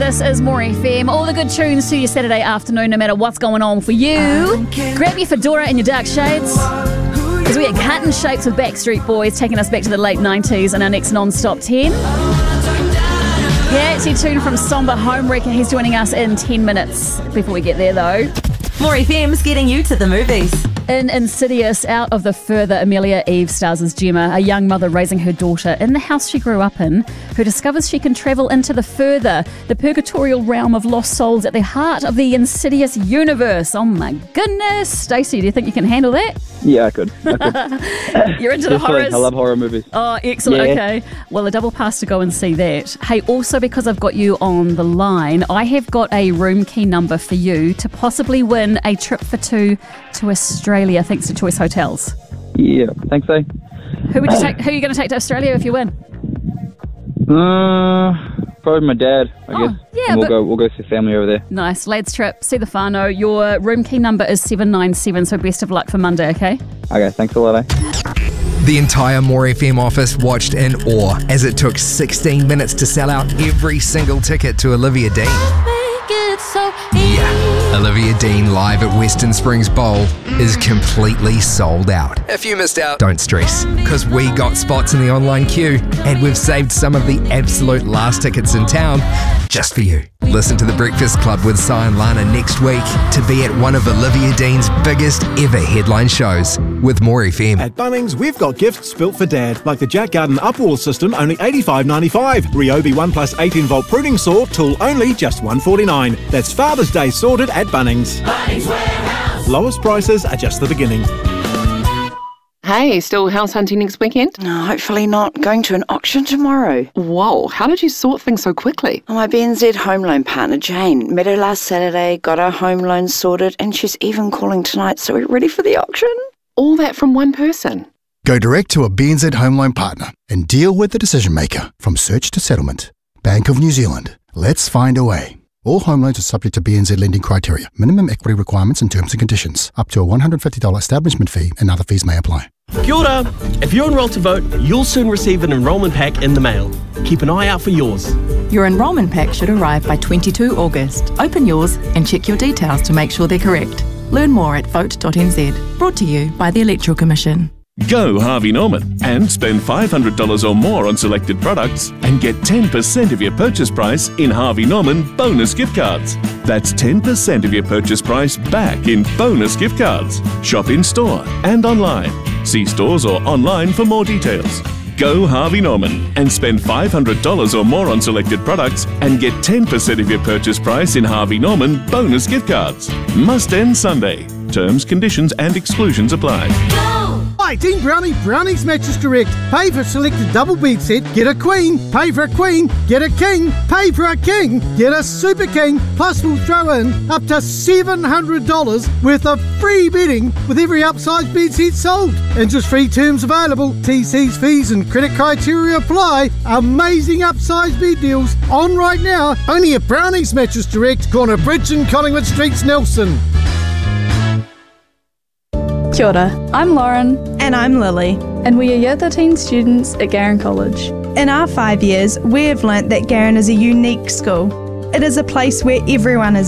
This is More FM. All the good tunes to your Saturday afternoon, no matter what's going on for you. Grab your fedora and your dark shades, as we are cutting shapes with Backstreet Boys, taking us back to the late 90s in our next non-stop 10. Yeah, it's your tune from Somber Homewrecker. He's joining us in 10 minutes. Before we get there, though, More FM's getting you to the movies. in Insidious, out of the further, Amelia Eve stars as Gemma, a young mother raising her daughter in the house she grew up in, who discovers she can travel into the further, the purgatorial realm of lost souls at the heart of the Insidious universe. Oh my goodness. Stacey, do you think you can handle that? Yeah, I could. You're into the horrors? I love horror movies. Oh, excellent. Yeah. Okay. Well, a double pass to go and see that. Hey, also because I've got you on the line, I have got a room key number for you to possibly win a trip for two to Australia, thanks to Choice Hotels. Yeah, thanks, eh? Who would you take? Who are you going to take to Australia if you win? Probably my dad, I guess. Yeah, and but we'll go see family over there. nice. Lads trip. See the whānau. Your room key number is 797, so best of luck for Monday, okay? Okay, thanks a lot, eh? The entire More FM office watched in awe as it took 16 minutes to sell out every single ticket to Olivia Dean. Yeah, Olivia Dean live at Western Springs Bowl is completely sold out. If you missed out, don't stress, because we got spots in the online queue and we've saved some of the absolute last tickets in town just for you. Listen to The Breakfast Club with Si and Lana next week to be at one of Olivia Dean's biggest ever headline shows with More FM. At Bunnings, we've got gifts built for Dad, like the Jack Garden Upwall system, only $85.95. Ryobi 1 plus 18-volt pruning saw, tool only, just $149. That's Father's Day sorted at Bunnings. Bunnings Warehouse. Lowest prices are just the beginning. Hey, still house hunting next weekend? No, hopefully not. Going to an auction tomorrow. Whoa, how did you sort things so quickly? My BNZ home loan partner, Jane, met her last Saturday, got our home loan sorted, and she's even calling tonight, so we're ready for the auction. All that from one person? Go direct to a BNZ home loan partner and deal with the decision maker from search to settlement. Bank of New Zealand. Let's find a way. All home loans are subject to BNZ lending criteria, minimum equity requirements and terms and conditions. Up to a $150 establishment fee and other fees may apply. Kia ora. If you're enrolled to vote, you'll soon receive an enrolment pack in the mail. Keep an eye out for yours. Your enrolment pack should arrive by 22 August. Open yours and check your details to make sure they're correct. Learn more at vote.nz. Brought to you by the Electoral Commission. Go Harvey Norman and spend $500 or more on selected products and get 10% of your purchase price in Harvey Norman bonus gift cards. That's 10% of your purchase price back in bonus gift cards. Shop in store and online. See stores or online for more details. Go Harvey Norman and spend $500 or more on selected products and get 10% of your purchase price in Harvey Norman bonus gift cards. Must end Sunday. Terms, conditions and exclusions apply. Hi, Dean Brownie, Brownie's Mattress Direct. Pay for selected double bed set, get a queen. Pay for a queen, get a king. Pay for a king, get a super king. Plus we'll throw in up to $700 worth of free bedding with every upsized bed set sold. Interest-free terms available. TC's fees and credit criteria apply. Amazing upsized bed deals on right now. Only at Brownie's Mattress Direct, corner Bridge and Collingwood Streets, Nelson. Kia ora, I'm Lauren. And I'm Lily. And we are Year 13 students at Garran College. In our 5 years, we have learnt that Garran is a unique school. It is a place where everyone is